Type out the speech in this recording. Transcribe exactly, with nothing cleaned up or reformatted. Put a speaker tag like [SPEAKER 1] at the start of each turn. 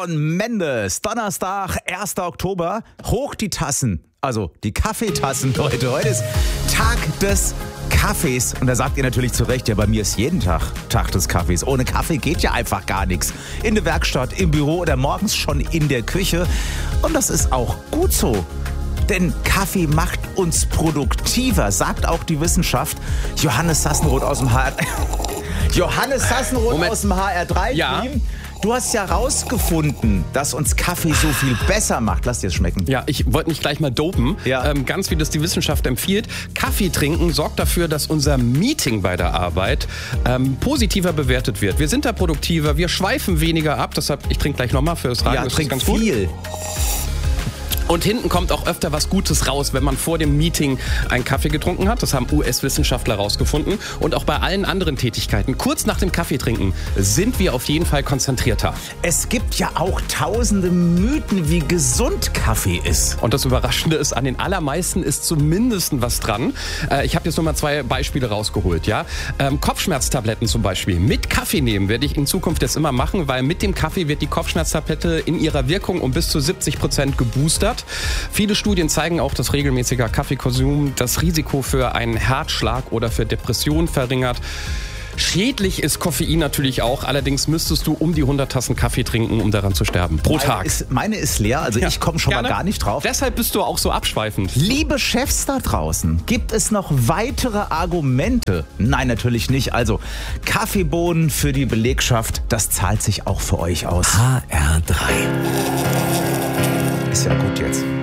[SPEAKER 1] Shawn Mendes. Donnerstag, erster Oktober. Hoch die Tassen. Also die Kaffeetassen, Leute. Heute ist Tag des Kaffees. Und da sagt ihr natürlich zu Recht, ja, bei mir ist jeden Tag Tag des Kaffees. Ohne Kaffee geht ja einfach gar nichts. In der Werkstatt, im Büro oder morgens schon in der Küche. Und das ist auch gut so. Denn Kaffee macht uns produktiver, sagt auch die Wissenschaft. Johannes Sassenroth aus dem H R... Johannes Sassenroth Moment. aus dem H R drei Team.
[SPEAKER 2] Ja.
[SPEAKER 1] Du hast ja rausgefunden, dass uns Kaffee so viel besser macht. Lass dir es schmecken.
[SPEAKER 2] Ja, ich wollte nicht gleich mal dopen.
[SPEAKER 1] Ja.
[SPEAKER 2] Ähm, ganz wie das die Wissenschaft empfiehlt. Kaffee trinken sorgt dafür, dass unser Meeting bei der Arbeit ähm, positiver bewertet wird. Wir sind da produktiver, wir schweifen weniger ab. Deshalb, ich trinke gleich nochmal fürs Radio.
[SPEAKER 1] Ja, trink viel.
[SPEAKER 2] Und hinten kommt auch öfter was Gutes raus, wenn man vor dem Meeting einen Kaffee getrunken hat. Das haben U S-Wissenschaftler rausgefunden. Und auch bei allen anderen Tätigkeiten, kurz nach dem Kaffee trinken, sind wir auf jeden Fall konzentrierter.
[SPEAKER 1] Es gibt ja auch tausende Mythen, wie gesund Kaffee ist.
[SPEAKER 2] Und das Überraschende ist, an den allermeisten ist zumindest was dran. Äh, ich habe jetzt nur mal zwei Beispiele rausgeholt. Ja? Ähm, Kopfschmerztabletten zum Beispiel. Mit Kaffee nehmen werde ich in Zukunft jetzt immer machen, weil mit dem Kaffee wird die Kopfschmerztablette in ihrer Wirkung um bis zu siebzig Prozent geboostert. Viele Studien zeigen auch, dass regelmäßiger Kaffeekonsum das Risiko für einen Herzschlag oder für Depressionen verringert. Schädlich ist Koffein natürlich auch, allerdings müsstest du um die hundert Tassen Kaffee trinken, um daran zu sterben. Pro
[SPEAKER 1] meine
[SPEAKER 2] Tag.
[SPEAKER 1] Ist, meine ist leer, also
[SPEAKER 2] Ja,
[SPEAKER 1] ich komme schon
[SPEAKER 2] gerne.
[SPEAKER 1] mal gar nicht drauf.
[SPEAKER 2] Deshalb bist du auch so abschweifend.
[SPEAKER 1] Liebe Chefs da draußen, gibt es noch weitere Argumente? Nein, natürlich nicht. Also Kaffeebohnen für die Belegschaft, das zahlt sich auch für euch aus.
[SPEAKER 3] H R drei.
[SPEAKER 1] Ist ja gut jetzt.